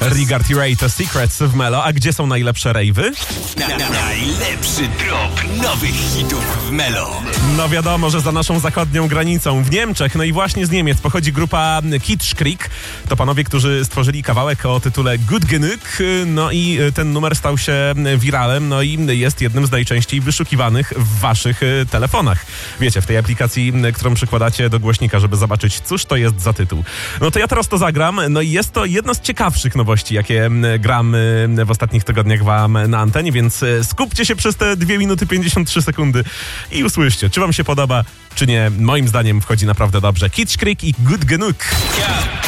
Rigard i Ray to Secrets w Melo. A gdzie są najlepsze rejwy? Najlepszy drop nowych hitów w Melo. No wiadomo, że za naszą zachodnią granicą w Niemczech, no i właśnie z Niemiec pochodzi grupa Kitschkrieg. To panowie, którzy stworzyli kawałek o tytule Gut Genug, no i ten numer stał się wiralem, no i jest jednym z najczęściej wyszukiwanych w waszych telefonach. Wiecie, w tej aplikacji, którą przykładacie do głośnika, żeby zobaczyć, cóż to jest za tytuł. No to ja teraz to zagram, no i jest to jedna z ciekawszych nowości, jakie gram w ostatnich tygodniach wam na antenie, więc skupcie się przez te 2 minuty 53 sekundy i usłyszcie, czy wam się podoba, czy nie. Moim zdaniem wchodzi naprawdę dobrze. Kitschkrieg i Gut Genug.